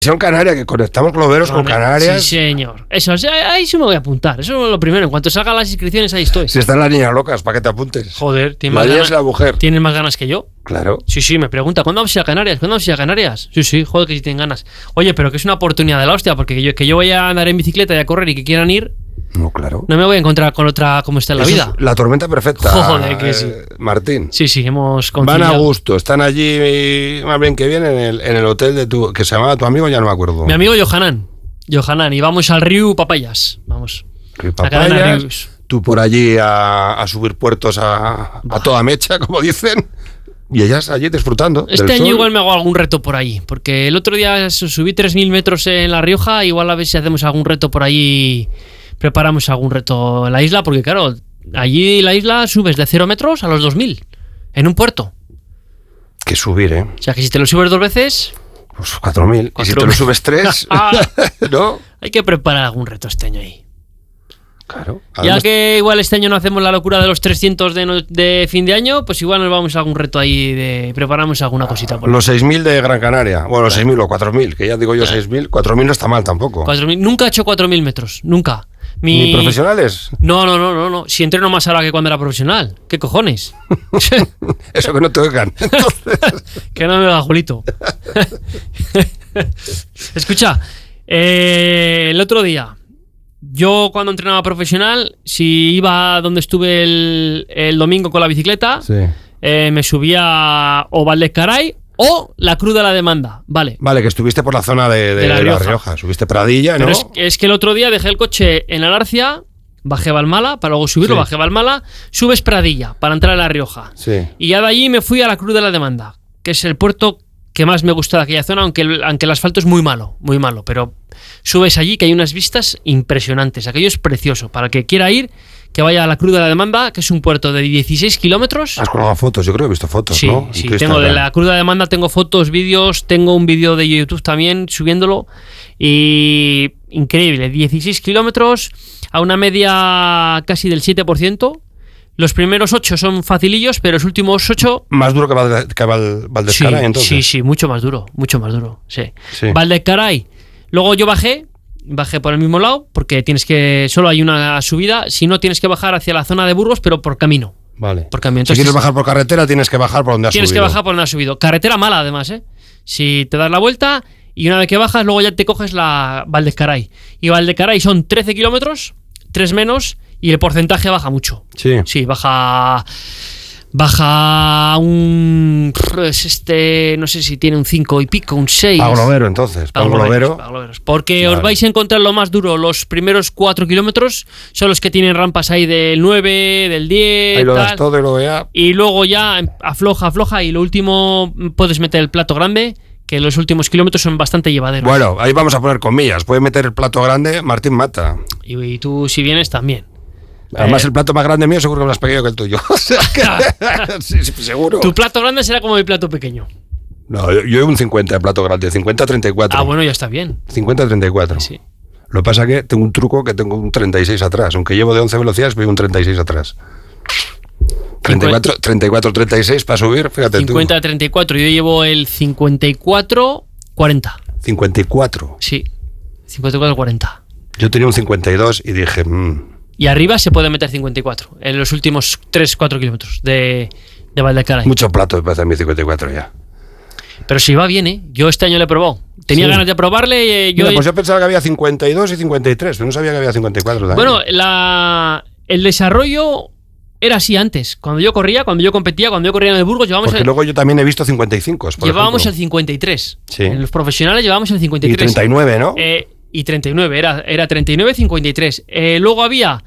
Canaria, que conectamos globeros con Canarias. Sí, señor. Eso, ahí sí me voy a apuntar. Eso es lo primero. En cuanto salgan las inscripciones, ahí estoy. Si están las niñas locas, ¿para qué te apuntes? Joder, la niña es la mujer. ¿Tienen más ganas que yo? Claro. Sí, me pregunta, ¿cuándo vamos a ir a Canarias? ¿Cuándo vamos a ir a Canarias? Sí, joder, que sí tienen ganas. Oye, pero que es una oportunidad de la hostia, porque que yo vaya a andar en bicicleta y a correr y que quieran ir. No, claro. No me voy a encontrar con otra como está en la vida. Es la tormenta perfecta. Joder, que sí. Martín. Sí, hemos conciliado. Van a gusto, están allí, más bien que vienen en el hotel de que se llamaba tu amigo, ya no me acuerdo. Mi amigo Johanan, y vamos al río Papayas. Vamos. Río Papayas. Tú por allí a subir puertos a toda mecha, como dicen. Y ellas allí disfrutando. Este año igual me hago algún reto por ahí, porque el otro día subí 3.000 metros en La Rioja, igual a ver si hacemos algún reto por ahí, preparamos algún reto en la isla, porque claro, allí en la isla subes de 0 metros a los 2.000, en un puerto. Que subir, ¿eh? O sea, que si te lo subes 2 veces... Pues 4.000. Y si te lo subes 3, ¿no? Hay que preparar algún reto este año ahí. Claro. Ya que igual este año no hacemos la locura de los 300 de fin de año, pues igual nos vamos a algún reto ahí, preparamos alguna cosita. Por los 6.000 de Gran Canaria. Bueno, los 6.000 o 4.000, que ya digo yo 6.000. 4.000 no está mal tampoco. 4.000. Nunca he hecho 4.000 metros, nunca. ¿Ni profesionales? No. Si entreno más ahora que cuando era profesional. ¿Qué cojones? Eso que no te oigan. Que no me va, Julito. Escucha, el otro día... Yo cuando entrenaba profesional, si iba donde estuve el domingo con la bicicleta, sí. Me subía o Valdezcaray o la Cruz de la Demanda. Vale, que estuviste por la zona de la Rioja. Subiste Pradilla, ¿no? Pero es que el otro día dejé el coche en Alarcia, bajé Valmala, para luego subirlo, bajé Valmala, subes Pradilla para entrar a La Rioja. Sí. Y ya de allí me fui a la Cruz de la Demanda, que es el puerto que más me gusta de aquella zona, aunque el asfalto es muy malo, pero subes allí que hay unas vistas impresionantes, aquello es precioso. Para el que quiera ir, que vaya a la Cruz de la Demanda, que es un puerto de 16 kilómetros. Has colgado fotos, yo creo que he visto fotos, sí, ¿no? Sí, tengo de la Cruz de la Demanda, tengo fotos, vídeos, tengo un vídeo de YouTube también subiéndolo, y increíble, 16 kilómetros a una media casi del 7%. Los primeros 8 son facilillos, pero los últimos 8... Más duro que Valdezcaray, entonces. Sí, mucho más duro, sí. Valdezcaray. Luego yo bajé por el mismo lado, porque solo hay una subida, si no tienes que bajar hacia la zona de Burgos, pero por camino. Vale. Por camino. Entonces, si quieres bajar por carretera, tienes que bajar por donde has subido. Tienes que bajar por donde has subido. Carretera mala, además, ¿eh? Si te das la vuelta y una vez que bajas, luego ya te coges la Valdezcaray. Y Valdezcaray son 13 kilómetros, 3 menos... Y el porcentaje baja mucho. Sí, baja un... no sé si tiene un 5 y pico, un 6. Paglovero, entonces. Pagloveros. Porque os vais a encontrar lo más duro. Los primeros 4 kilómetros son los que tienen rampas ahí del 9, del 10. Ahí lo das todo y luego ya... Y luego ya afloja. Y lo último puedes meter el plato grande, que los últimos kilómetros son bastante llevaderos. Bueno, ahí vamos a poner comillas. Puedes meter el plato grande, Martín mata. Y tú, si vienes, también. Además, el plato más grande mío seguro que es más pequeño que el tuyo. O sea, sí, seguro. Tu plato grande será como mi plato pequeño. No, yo un 50 de plato grande, 50-34. Ah, bueno, ya está bien. 50-34. Sí. Lo que pasa es que tengo un truco, que tengo un 36 atrás. Aunque llevo de 11 velocidades, pero un 36 atrás. 34-36 para subir, fíjate 50-34, yo llevo el 54-40. 54. Sí, 54-40. Yo tenía un 52 y dije... Y arriba se puede meter 54 en los últimos 3-4 kilómetros de Valdezcaray. Mucho plato me parece a mí 54 ya. Pero si va bien, ¿eh? Yo este año lo he probado. Tenía ganas de probarle. Pues yo pensaba que había 52 y 53, pero no sabía que había 54 también. Bueno, el desarrollo era así antes. Cuando yo corría, cuando yo competía, cuando yo corría en el Burgos, llevábamos... Porque luego yo también he visto 55. Llevábamos el 53. Sí. En los profesionales llevábamos el 53. Y 39, ¿no? Y 39, era 39-53. Luego había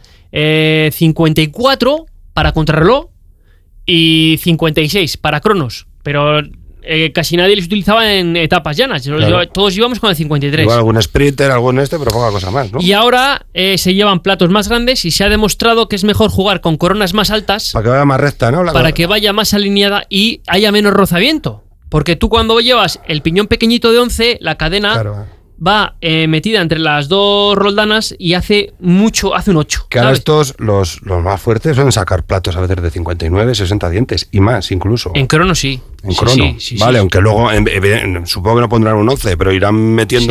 54 para contrarreloj y 56 para cronos, pero casi nadie les utilizaba en etapas llanas. Claro. Todos íbamos con el 53. Igual algún sprinter, algún pero poca cosa más, ¿no? Y ahora se llevan platos más grandes y se ha demostrado que es mejor jugar con coronas más altas. Para que vaya más recta, ¿no? Para que vaya más alineada y haya menos rozamiento. Porque tú cuando llevas el piñón pequeñito de 11, la cadena... Claro. Va metida entre las dos roldanas y hace un 8. Que ahora estos, los más fuertes, suelen sacar platos a veces de 59, 60 dientes y más incluso. En crono sí. En crono. Sí, vale, aunque luego supongo que no pondrán un 11, pero irán metiendo